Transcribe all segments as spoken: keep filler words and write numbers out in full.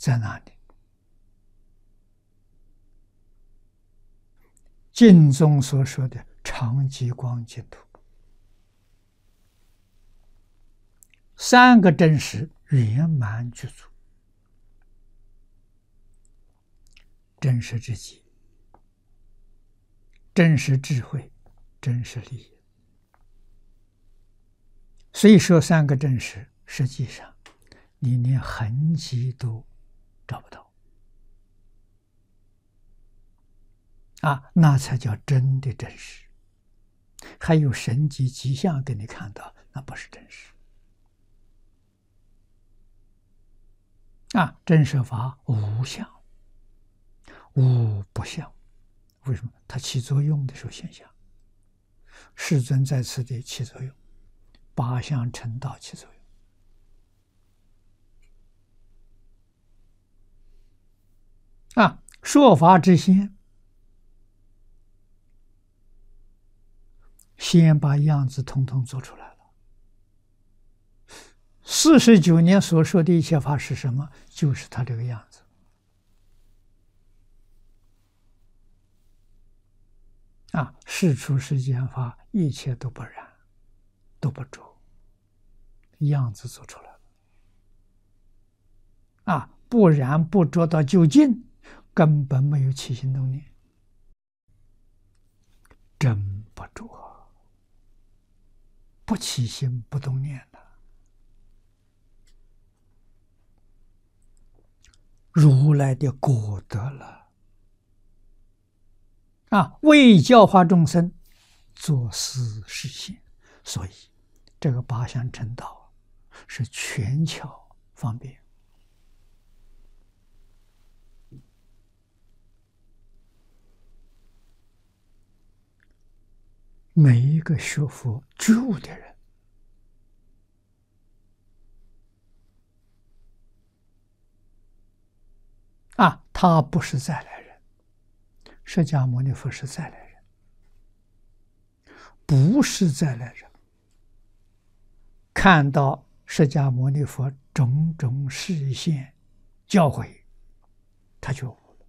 在哪里？经中所说的常寂光净土，三个真实圆满具足。真实之极，真实智慧，真实利益。虽说三个真实，实际上你连痕迹都找不到啊，那才叫真的真实。还有神迹迹象给你看到，那不是真实啊！真实法无相，无不相。为什么？它起作用的时候现象。世尊在此地起作用，八相成道起作用啊！说法之先，先把样子统统做出来了。四十九年所说的一切法是什么？就是他这个样子啊！事出世间法，一切都不染，都不着，样子做出来了啊！不染不着到究竟，根本没有起心动念，真不着，不起心不动念的。如来的果德了啊！为教化众生，作思实现，所以这个八相成道是权巧方便。每一个学佛觉悟的人，啊，他不是再来人。释迦牟尼佛是再来人，不是再来人。看到释迦牟尼佛种种示现教诲，他觉悟了。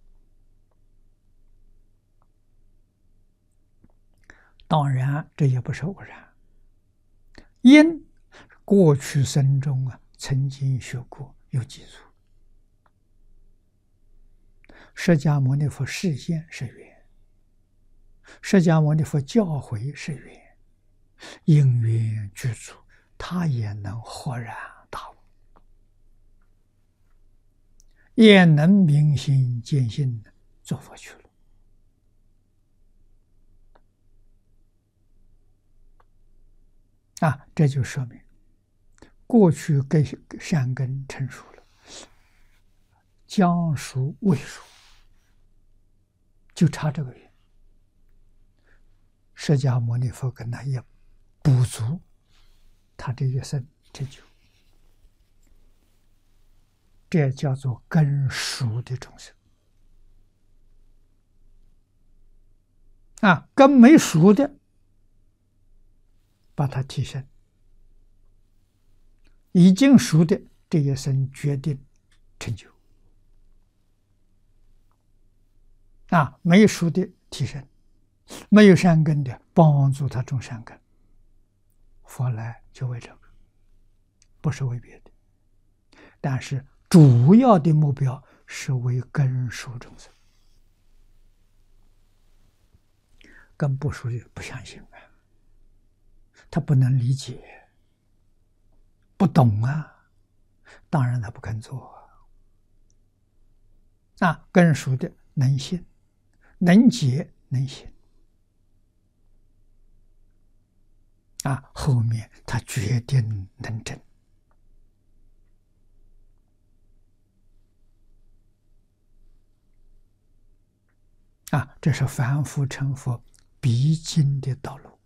当然，这也不是偶然，因过去生中啊，曾经学过，有记住。释迦牟尼佛示现是缘，释迦牟尼佛教诲是缘，因缘具足，他也能豁然大悟，也能明心见性做佛去了。啊，这就说明过去根善根成熟了，将熟未熟，就差这个缘。释迦牟尼佛跟他也补足他这一生成就，这叫做根熟的众生啊，根没熟的，把它提升；已经熟的，这一生决定成就啊，没熟的提升，没有善根的帮助他种善根。佛来就为这个，不是为别的，但是主要的目标是为根熟众生。根不熟的不相信啊，他不能理解，不懂啊，当然他不肯做啊。啊，根熟的能信，能解，能行啊，后面他决定能证啊，这是凡夫成佛必经的道路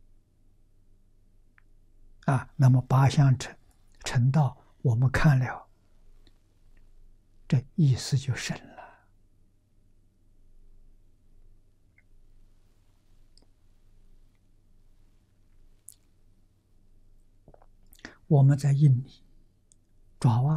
啊。那么八相成成道，我们看了，这意思就深了。我们在印尼爪哇